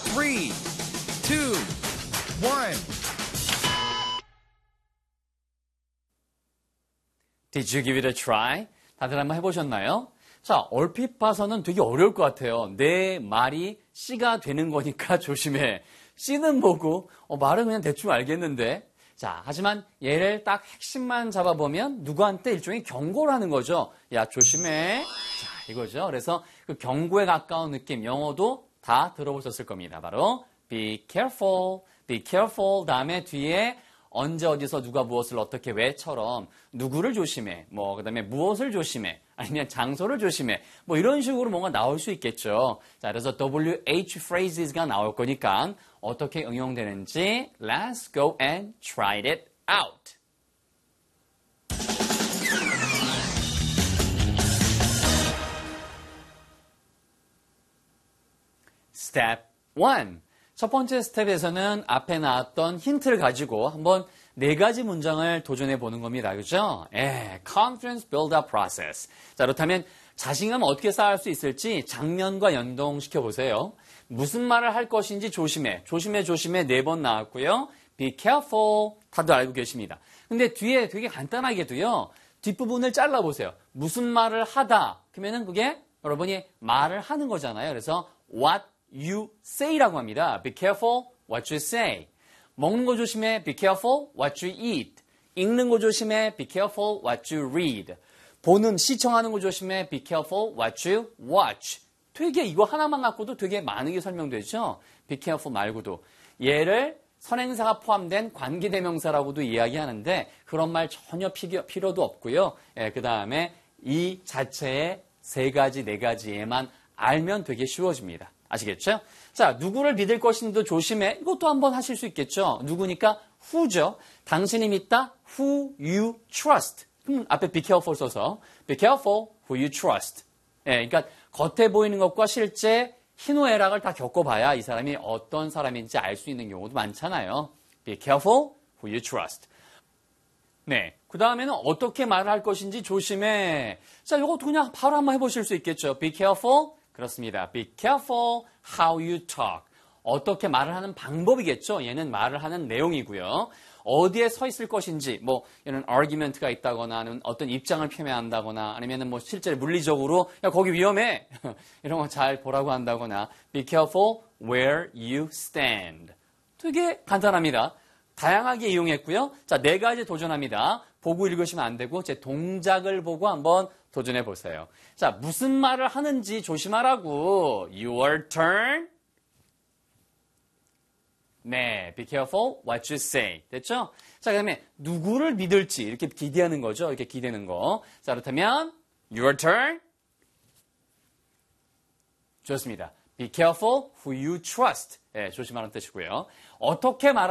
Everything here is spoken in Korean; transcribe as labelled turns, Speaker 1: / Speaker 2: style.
Speaker 1: 3, 2, 1.
Speaker 2: Did you give it a try? 다들 한번 해보셨나요? 자, 얼핏 봐서는 되게 어려울 것 같아요. 내 말이 C가 되는 거니까 조심해. C는 뭐고 말은 그냥 대충 알겠는데. 자, 하지만 얘를 딱 핵심만 잡아보면 누구한테 일종의 경고를 하는 거죠. 야, 조심해. 자, 이거죠. 그래서 그 경고에 가까운 느낌, 영어도 다 들어보셨을 겁니다. 바로 be careful, be careful 다음에 뒤에 언제 어디서 누가 무엇을 어떻게 왜처럼 누구를 조심해, 그다음에 무엇을 조심해, 아니면 장소를 조심해, 이런 식으로 뭔가 나올 수 있겠죠. 자, 그래서 WH phrases가 나올 거니까 어떻게 응용되는지 let's go and try it out. Step 1. 첫 번째 스텝에서는 앞에 나왔던 힌트를 가지고 한번 4가지 문장을 도전해 보는 겁니다. 그죠? Confidence build-up process. 자, 그렇다면 자신감 어떻게 쌓을 수 있을지 장면과 연동시켜 보세요. 무슨 말을 할 것인지 조심해. 조심해 4번 나왔고요. Be careful. 다들 알고 계십니다. 근데 뒤에 되게 간단하게도요. 뒷부분을 잘라보세요. 무슨 말을 하다. 그러면은 그게 여러분이 말을 하는 거잖아요. 그래서 what you say라고 합니다. Be careful what you say. 먹는 거 조심해. Be careful what you eat. 읽는 거 조심해. Be careful what you read. 보는, 시청하는 거 조심해. Be careful what you watch. 되게 이거 하나만 갖고도 되게 많은 게 설명되죠. Be careful 말고도. 얘를 선행사가 포함된 관계대명사라고도 이야기하는데 그런 말 전혀 필요도 없고요. 그 다음에 이 자체의 3가지, 4가지에만 알면 되게 쉬워집니다. 아시겠죠? 자, 누구를 믿을 것인지도 조심해. 이것도 한번 하실 수 있겠죠? 누구니까 who죠. 당신이 믿다 who you trust. 앞에 be careful 써서 be careful who you trust. 그러니까 겉에 보이는 것과 실제 희노애락을 다 겪어봐야 이 사람이 어떤 사람인지 알 수 있는 경우도 많잖아요. Be careful who you trust. 네. 그 다음에는 어떻게 말을 할 것인지 조심해. 자, 이것도 그냥 바로 한번 해보실 수 있겠죠. Be careful. 그렇습니다. Be careful how you talk. 어떻게 말을 하는 방법이겠죠. 얘는 말을 하는 내용이고요. 어디에 서 있을 것인지, 이런 argument가 있다거나, 아니면 어떤 입장을 표명한다거나, 아니면 실제로 물리적으로, 야, 거기 위험해! 이런 거 잘 보라고 한다거나, be careful where you stand. 되게 간단합니다. 다양하게 이용했고요. 자, 4가지 도전합니다. 보고 읽으시면 안 되고, 제 동작을 보고 한번 도전해 보세요. 자, 무슨 말을 하는지 조심하라고. Your turn. 네, be careful what you say. 됐죠? 자, 그 다음에 누구를 믿을지 이렇게 기대하는 거죠. 이렇게 기대는 거. 자, 그렇다면 your turn. 좋습니다. Be careful who you trust. 조심하는 뜻이고요. 어떻게 말하는지